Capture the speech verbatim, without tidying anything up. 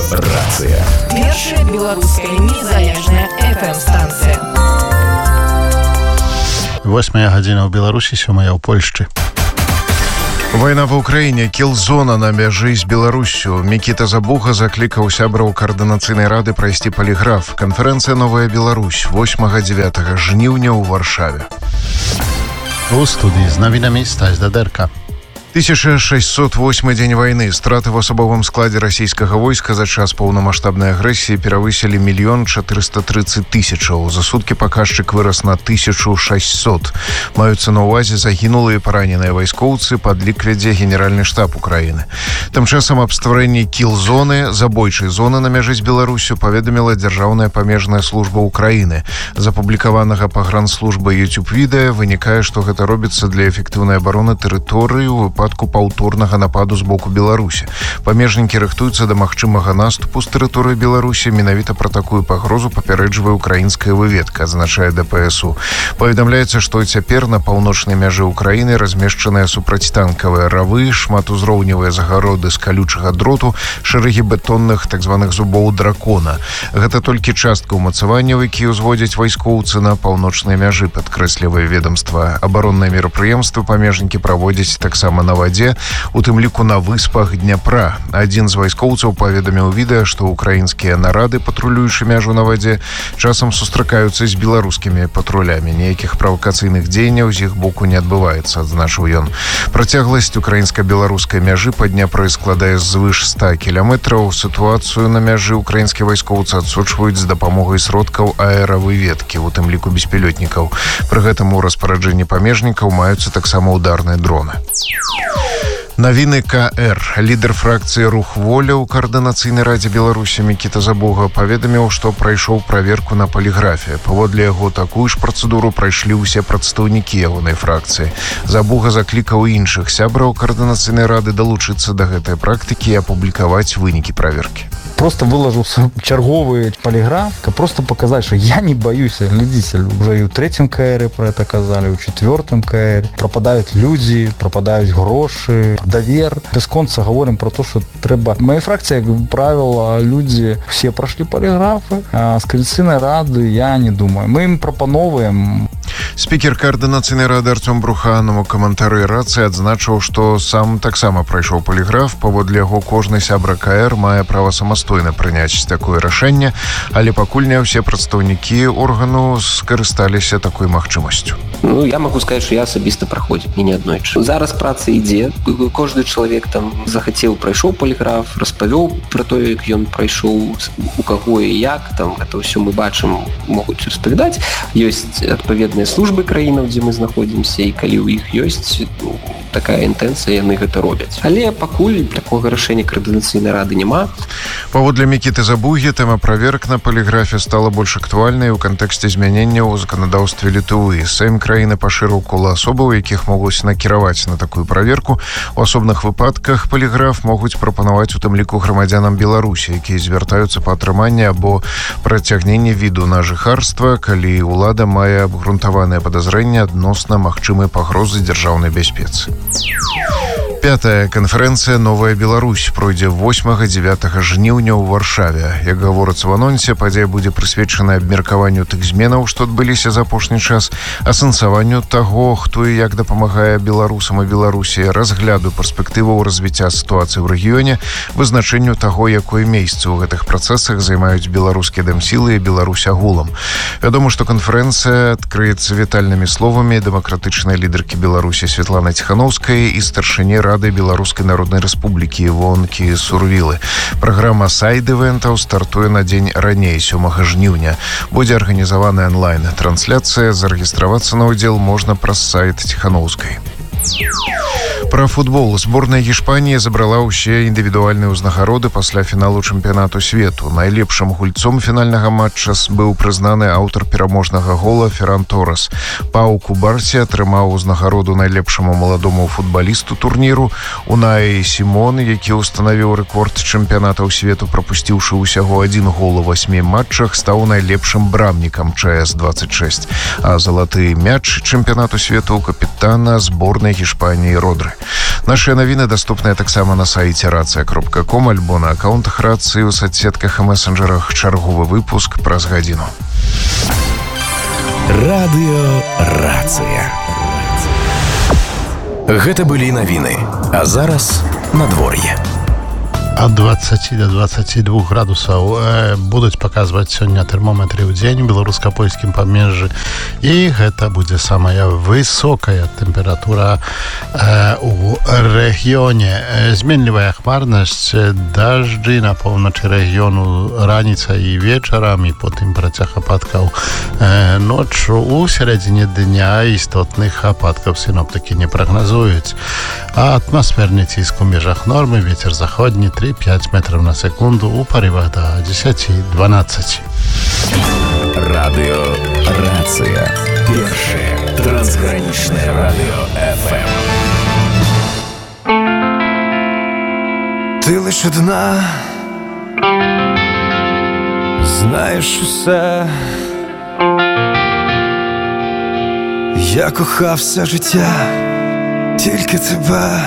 Рацыя. Першая беларуская незалежная эф эм-станцыя. Восьмая гадзіна ў Беларусі, сёмая ў Польшчы. Вайна ва ўкраіне, кіл-зона на мяжы з Беларуссю. Мікіта Забуга заклікаў сябраў каардынацыйнай рады прайсці паліграф. Канферэнцыя «Новая Беларусь» восьмага-дзевятага жніўня ў Варшаве. У студыі з навінамі Стась Дадэрка. тысяча шестьсот восьмы дзень вайны. Страты в асабовым складзе расійскага войска за час поўнамаштабнай агрэсіі перавысілі мільён чатырыста трыццаць тысячаў. За суткі паказчык вырас на тысячу шестьсот. Маюцца на ўвазе загінулыя і параненыя вайскоўцы, падлік вядзе генеральны штаб Украіны. Тым часам аб стварэнні кіл-зоны, забойчай зоны на мяжы з Беларуссю, паведаміла Дзяржаўная памежная служба Украіны. З апублікаванага пагранслужбай YouTube відэа вынікае, што гэта робіцца для эфектыўнай абароны тэрыторыі ў выпадку паўторнага нападу з боку Беларусі. Памежнікі рыхтуюцца да магчымага наступу з тэрыторыі Беларусі. Менавіта пра такую пагрозу папярэджвае украінская выведка, адзначае дэ пэ эс у. Паведамляецца, што цяпер на паўночнай мяжы Украіны размешчаныя супрацьтанкавыя равы, шматузроўневыя загароды з калючага дроту, шэрагі бетонных так званых зубоў дракона. Гэта толькі частка ўмацаванняў, якія ўзводзяць вайскоўцы на паўночнай мяжы, падкрэслівае ведамства. Абаронныя мерапрыемствы памежнікі праводзяць таксама на вадзе, у тым ліку на выспах Дняпра. Адзін з вайскоўцаў паведаміў відэа, што украінскія нарады, патрулюючы мяжу на вадзе, часам сустракаюцца з беларускімі патрулямі. Ніякіх правакацыйных дзеянняў з іх боку не адбываецца, адзначыў ён. Працягласць украінска-беларускай мяжы па Дняпры складае звыш ста кіламетраў. Сітуацыю на мяжы украінскія вайскоўцы адсочваюць з дапамогай сродкаў аэравыведкі, у тым ліку беспілётнікаў. Пры гэтым у распараджэнні памежнікаў маюцца таксама ударныя дроны. Навіны ка эр. Лідар фракцыі «Рух воля» ў каардынацыйнай радзе Беларусі Мікіта Забуга паведаміў, што прайшоў праверку на паліграфе. Паводле яго такую ж працэдуру прайшлі ўсе прадстаўнікі ягонай фракцыі. Забуга заклікаў іншых сябраў каардынацыйнай рады далучыцца да гэтай практыкі і апублікаваць вынікі праверкі. Просто выложил черговый полиграф, просто показать, что я не боюсь. Глядите, уже и в третьем ка эр про это казали, и в четвертом ка эр. Пропадают люди, пропадают гроши, довер. Без конца говорим про то, что треба. В моей фракции, как правило, люди все прошли полиграфы, а с коалиционной рады я не думаю. Мы им пропановываем. Спікер каардынацыйнай рады Артём Бруханов у каментары рацыі адзначыў, што сам таксама прайшоў паліграф. Паводле яго кожны сябра ка эр мае права самастойна прыняць такое рашэнне, але пакуль не ўсе прадстаўнікі органу скарысталіся такой магчымасцю. Ну, я могу сказать, что я асабіста праходзіў і не аднойчы. Зараз праца ідзе. Кожны чалавек там захацеў, прайшоў паліграф, распавёў пра тое, як ён прайшоў, у каго і як. Там гэта ўсё мы бачым, могуць распавядаць. Ёсць адпаведныя службы краінаў, дзе мы знаходзімся, і калі ў іх ёсць такая інтэнцыя, яны гэта робяць. Але пакуль такога рашэння каардынацыйнай рады няма. Паводле Мікіты Забугі, тэма праверак на паліграфе стала больш актуальнай у кантэксце змянення ў заканадаўстве Літвы. Сэм краіны пашырыў кола асобаў, якіх могуць накіраваць на такую праверку. У асобных выпадках паліграф могуць прапанаваць у тым ліку грамадзянам Беларусі, якія звяртаюцца па атрыманні або працягненні віду на жыхарства, калі ўлада мае абгрунтаванае падазрэнне адносна магчымай пагрозы дзяржаўнай бяспецы. Пятая канферэнцыя «Новая Беларусь» пройдзе восьмага-дзевятага жніўня ў Варшаве. Як гаворыцца в анонсе, падзея будзе прысвечана абмеркаванню тых зменаў, што адбыліся за апошні час, асэнсаванню таго, хто і як дапамагае беларусам і Беларусі, разгляду перспектываў развіцця сітуацыі ў рэгіёне, вызначэнню таго, якое месца ў гэтых працэсах займаюць беларускія дэмсілы і Беларусь агулам. Вядома, што канферэнцыя адкрыецца вітальнымі словамі дэмакратычнай лідаркі Беларусі Святланы Ціханаўскай і старшыні Рады Беларускай Народнай Рэспублікі Івонкі Сурвілы. Праграма сайд-івентаў стартуе на дзень раней, сёмага жніўня. Будзе арганізаваная онлайн-трансляцыя. Зарэгістравацца на ўдзел можна праз сайт Ціханаўскай. Пра футбол. Зборная Гішпаніі забрала ўсе індывідуальныя ўзнагароды пасля фіналу чэмпіянату свету. Найлепшым гульцом фінальнага матча быў прызнаны аўтар пераможнага гола Ферран Торес. Пау Кубарсі атрымаў узнагароду найлепшаму маладому футбалісту турніру. Унай Сімон, які ўстанавіў рэкорд чэмпіянатаў свету, прапусціўшы ўсяго адзін гол у васьмі матчах, стаў найлепшым брамнікам чэ эс двадцать шесть. А залаты мяч чэмпіянату свету у капітана зборнай Гішпаніі Родры. Нашыя навіны даступныя таксама на сайце рацыя кропка ком альбо на аккаунтах рацыі ў соцсетках і месенджерах. Чарговы выпуск праз гадзіну. Радыё Рацыя. Гэта былі навіны. А зараз надвор'е. Ад дваццаці да дваццаці двух градусаў э, будуць паказваць сёння тэрмометры ў дзень у беларуска-польскім памежжы, і гэта будзе самая высокая тэмпература э, у рэгіёне. Зменлівая хмарнасць, дажджы на поўначы рэгіёну раніцай і вечарам, і потым працяг ападкаў э, ноччу. У сярэдзіне дня істотных ападкаў сіноптыкі не прагназуюць. А атмасферны ціск у межах нормы, вецер заходні три пять метров на секунду, у порывах до десять двенадцать. Радио Рация. Первое трансграничное радио эф эм. Ти лиш одна, знаєш усе. Я кохав все життя, тільки тебе.